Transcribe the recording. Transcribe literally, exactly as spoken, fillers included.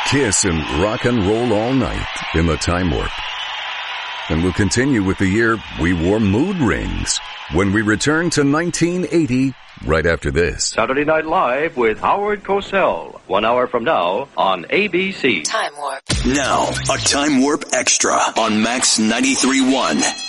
kiss, and rock and roll all night in the Time Warp. And we'll continue with the year we wore mood rings when we return to nineteen eighty right after this. Saturday Night Live with Howard Cosell. One hour from now on A B C. Time Warp. Now, a Time Warp Extra on Max ninety-three point one.